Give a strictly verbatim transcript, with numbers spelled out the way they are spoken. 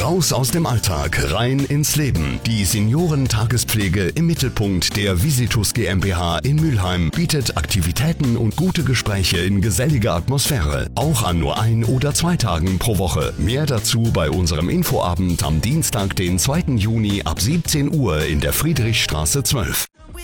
Raus aus dem Alltag, rein ins Leben. Die Seniorentaagespflege im Mittelpunkt der Visitus GmbH in Mülheim bietet Aktivitäten und gute Gespräche in geselliger Atmosphäre. Auch an nur ein oder zwei Tagen pro Woche. Mehr dazu bei unserem Infoabend am Dienstag, den zweiten Juni ab siebzehn Uhr in der Friedrichstraße zwölf.